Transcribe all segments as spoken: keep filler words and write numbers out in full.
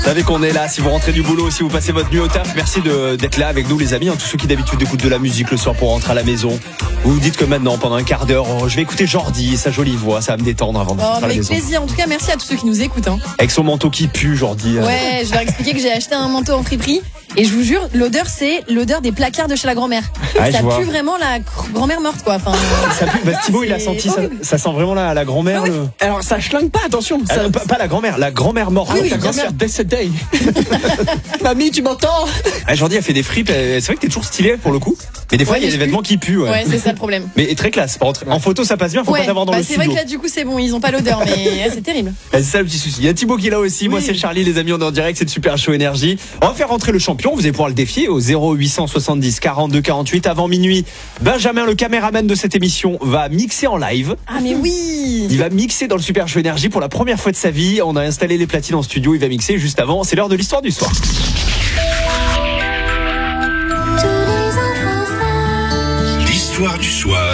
Vous savez qu'on est là, si vous rentrez du boulot, si vous passez votre nuit au taf, merci de, d'être là avec nous les amis, hein, tous ceux qui d'habitude écoutent de la musique le soir pour rentrer à la maison. Vous vous dites que maintenant, pendant un quart d'heure, oh, je vais écouter Jordi, sa jolie voix, ça va me détendre avant de Oh, rentrer à la avec maison. plaisir. En tout cas, merci à tous ceux qui nous écoutent. Hein. Avec son manteau qui pue, Jordi. hein. Ouais, je leur ai expliqué que j'ai acheté un manteau en friperie. Et je vous jure, l'odeur, c'est l'odeur des placards de chez la grand-mère. Ouais, ça je vois. pue vraiment la gr- grand-mère morte, quoi. Enfin, Ça pue, bah, Thibaut, il a c'est senti, ça, horrible. ça sent vraiment la, la grand-mère. Ah oui. le- Alors ça schlingue pas, attention. Ah, Ça, non, pas, pas la grand-mère, la grand-mère morte. Ah oui, Ta ta grand-mère, Death Day. Mamie, tu m'entends? Ah, Jordi a fait des fripes, euh, c'est vrai que t'es toujours stylé pour le coup. Mais des fois, Ouais, il y a mais des je vêtements qui puent. Ouais. ouais, c'est ça le problème. Mais très classe. Par contre, en photo, ça passe bien, faut pas Ouais, t'avoir dans bah, le c'est vrai studio. que là, du coup, c'est bon, ils ont pas l'odeur, mais ouais, c'est terrible. C'est ça le petit souci. Il y a Thibaut qui est là aussi. Moi, Oui. c'est Charlie, les amis. On est en direct. C'est le Super Show Énergie. On va faire rentrer le champion. Vous allez pouvoir le défier au zéro huit cent soixante-dix quarante-deux quarante-huit avant minuit. Benjamin, le caméraman de cette émission, va mixer en live. Ah, mais oui. Il va mixer dans le Super Show Énergie pour la première fois de sa vie. On a installé les platines en studio. Il va mixer juste avant. C'est l'heure de l'histoire du soir. L'histoire du soir.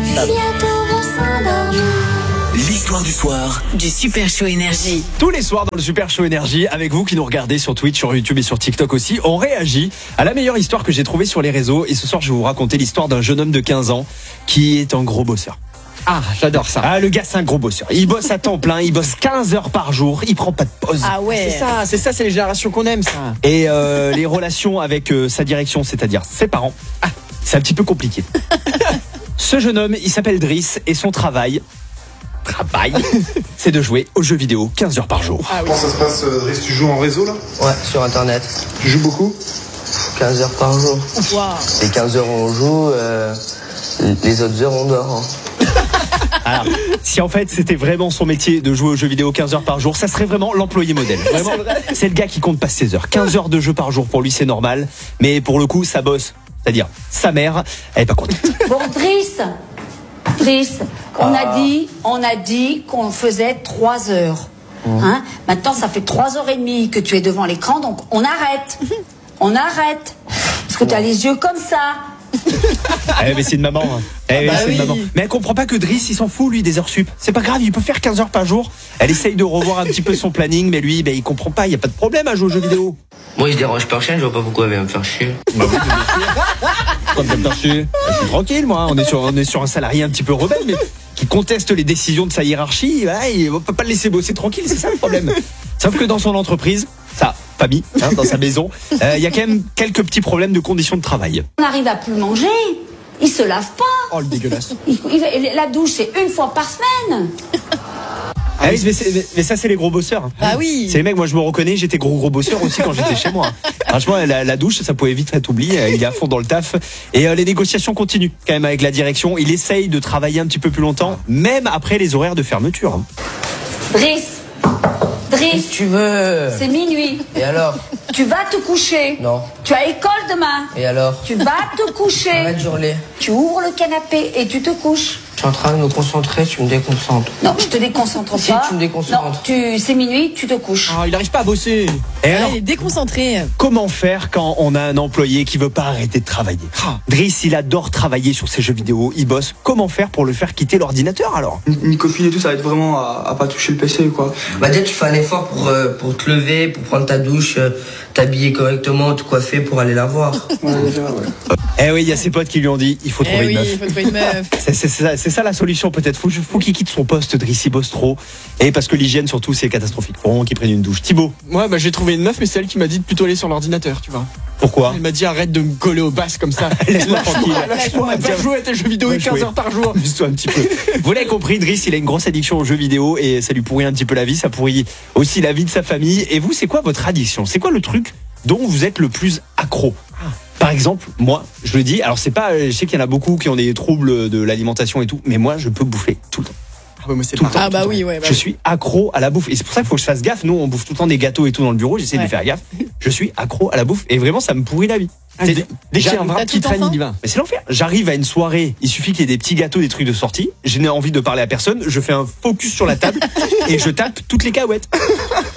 L'histoire du soir. Du Super Show Énergie. Tous les soirs dans le Super Show Énergie, avec vous qui nous regardez sur Twitch, sur YouTube et sur TikTok aussi, on réagit à la meilleure histoire que j'ai trouvée sur les réseaux. Et ce soir, je vais vous raconter l'histoire d'un jeune homme de quinze ans qui est un gros bosseur. Ah, j'adore ça. Ah, le gars, c'est un gros bosseur. Il bosse à temps plein, il bosse quinze heures par jour, il prend pas de pause. Ah ouais. C'est ça, c'est ça, c'est les générations qu'on aime, ça. Et euh, les relations avec euh, sa direction, c'est-à-dire ses parents, ah, c'est un petit peu compliqué. Ce jeune homme, il s'appelle Driss et son travail, travail, c'est de jouer aux jeux vidéo quinze heures par jour. Comment ça se passe, euh, Driss, tu joues en réseau là? Ouais, sur internet. Tu joues beaucoup? quinze heures par jour. Waouh. Les quinze heures on joue, euh, les autres heures on dort. hein. Alors, si en fait c'était vraiment son métier de jouer aux jeux vidéo quinze heures par jour, ça serait vraiment l'employé modèle. Vraiment, c'est le gars qui compte pas ses heures. quinze heures de jeu par jour pour lui, c'est normal. Mais pour le coup, ça bosse. C'est-à-dire, sa mère, elle est pas contente. Bon, Driss, Driss, on a dit, on a dit qu'on faisait trois heures. Hein? Maintenant, ça fait trois heures et demie que tu es devant l'écran, donc on arrête. On arrête. Parce que tu as les yeux comme ça. Eh mais c'est une maman. Hein. Eh oui, bah c'est une oui. maman. Mais elle comprend pas que Driss, il s'en fout lui des heures sup. C'est pas grave, il peut faire quinze heures par jour. Elle essaye de revoir un petit peu son planning, mais lui, ben, il comprend pas. Il y a pas de problème à jouer aux jeux vidéo. Moi je dérange personne, je vois pas pourquoi elle vient me faire chier. Bah oui, comme t'aimes pas chier. Je suis tranquille, moi. On est sur, on est sur un salarié un petit peu rebelle, mais qui conteste les décisions de sa hiérarchie. Bah, il peut pas le laisser bosser tranquille, c'est ça le problème. Sauf que dans son entreprise, sa famille, hein, dans sa maison, euh, il y a quand même quelques petits problèmes de conditions de travail. On arrive à plus manger. Il se lave pas. Oh, le dégueulasse. Il- il- la douche, c'est une fois par semaine. Ah oui, mais, c'est- mais- mais ça, c'est les gros bosseurs. hein. Ah oui. C'est les mecs, moi je me reconnais, j'étais gros gros bosseur aussi quand j'étais chez moi. Franchement, la, la douche, ça pouvait vite être oublié. euh, Il est à fond dans le taf. Et euh, les négociations continuent quand même avec la direction. Il essaye de travailler un petit peu plus longtemps, même après les horaires de fermeture. hein. Driss, Driss, Tu veux. c'est minuit. Et alors? Tu vas te coucher. Non. Tu as école demain. Et alors? Tu vas te coucher. Arrête de hurler. Tu ouvres le canapé et tu te couches. Je suis en train de me concentrer, tu me déconcentres. Non, je te déconcentre Si, pas. tu me déconcentres. Non, tu, c'est minuit, tu te couches. Ah, il arrive pas à bosser. Et Ah, alors, il est déconcentré. comment faire quand on a un employé qui veut pas arrêter de travailler? Ah. Driss, il adore travailler sur ses jeux vidéo, il bosse. Comment faire pour le faire quitter l'ordinateur alors? Une copine et tout, ça va être vraiment à, à pas toucher le P C quoi. Bah déjà tu fais un effort pour, euh, pour te lever, pour prendre ta douche, euh, t'habiller correctement, te coiffer pour aller la voir. Ouais, déjà, ouais. Eh oui, il y a ses potes qui lui ont dit, il faut Eh trouver oui, une meuf. il faut trouver une meuf. C'est, c'est ça, c'est ça la solution peut-être. Faut, faut qu'il quitte son poste, Driss, il bosse trop. Et parce que l'hygiène surtout c'est catastrophique. Faut vraiment qu'il prenne une douche. Thibaut, Ouais, bah j'ai trouvé une meuf, mais c'est elle qui m'a dit de plutôt aller sur l'ordinateur, tu vois. pourquoi? Elle m'a dit arrête de me coller aux basses comme ça. Laisse-moi tranquille. Lâche-moi, va jouer à tes jeux vidéo Va quinze jouer. heures par jour. Amuse-toi un petit peu. Vous l'avez compris, Driss, il a une grosse addiction aux jeux vidéo et ça lui pourrit un petit peu la vie, ça pourrit aussi la vie de sa famille. Et vous, c'est quoi votre addiction? C'est quoi le truc dont vous êtes le plus accro? Par exemple, moi, je le dis, alors c'est pas, je sais qu'il y en a beaucoup qui ont des troubles de l'alimentation et tout, mais moi, je peux bouffer tout le temps. Ah bah moi c'est Tout le pareil. Ah bah oui, ouais. Bah Je oui. suis accro à la bouffe et c'est pour ça qu'il faut que je fasse gaffe. Nous, on bouffe tout le temps des gâteaux et tout dans le bureau. J'essaie de Ouais. faire gaffe. Je suis accro à la bouffe et vraiment, ça me pourrit la vie. Ah, C'est- dès- Dès qu'il y a un j'arrive- vrai T'as petit tout le temps train, il y va. Mais c'est l'enfer. J'arrive à une soirée, il suffit qu'il y ait des petits gâteaux, des trucs de sortie. Je n'ai envie de parler à personne. Je fais un focus sur la table et je tape toutes les cahuètes.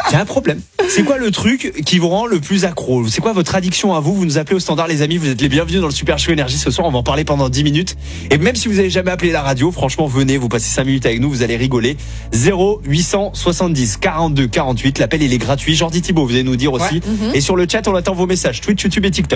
Il y a un problème. C'est quoi le truc qui vous rend le plus accro? C'est quoi votre addiction à vous? Vous nous appelez au standard, les amis. Vous êtes les bienvenus dans le Super Show Énergie ce soir. On va en parler pendant dix minutes. Et même si vous n'avez jamais appelé la radio, franchement, venez, vous passez cinq minutes avec nous, vous allez rigoler. zéro huit cent soixante-dix quarante-deux quarante-huit. L'appel, il est gratuit. Jordi Thibault, vous allez nous dire aussi. Ouais. Et sur le chat, on attend vos messages. Twitch, YouTube et TikTok.